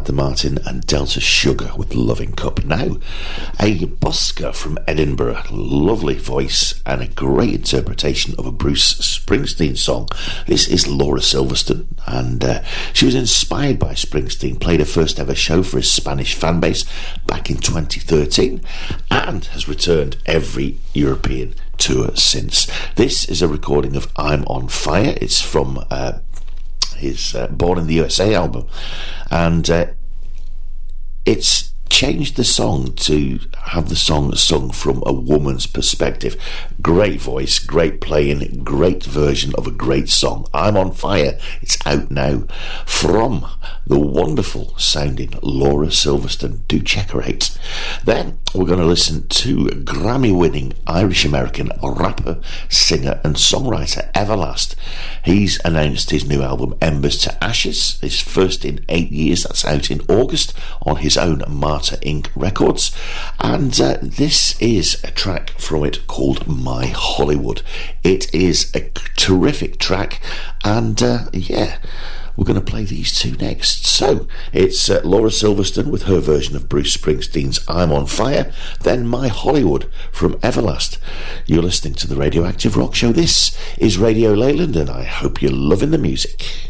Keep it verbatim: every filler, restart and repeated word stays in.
Martha Martin and Delta Sugar with Loving Cup. Now, a busker from Edinburgh, lovely voice and a great interpretation of a Bruce Springsteen song. This is Laura Silverstone, and uh, she was inspired by Springsteen, played her first ever show for his Spanish fan base back in twenty thirteen, and has returned every European tour since. This is a recording of I'm on Fire. It's from uh, his uh, Born in the U S A album, and uh, it's changed the song to have the song sung from a woman's perspective. Great voice, great playing, great version of a great song. I'm on Fire. It's out now from the wonderful sounding Laura Silverstone. Do check her out. Then we're going to listen to Grammy winning Irish American rapper, singer and songwriter Everlast. He's announced his new album Embers to Ashes, his first in eight years. That's out in August on his own Martyr Incorporated Records, and uh, this is a track from it called My Hollywood. It is a terrific track, and uh, yeah, we're going to play these two next. So it's uh, Laura Silverstone with her version of Bruce Springsteen's I'm on Fire, then My Hollywood from Everlast. You're listening to the Radioactive Rock Show. This is Radio Leyland, and I hope you're loving the music.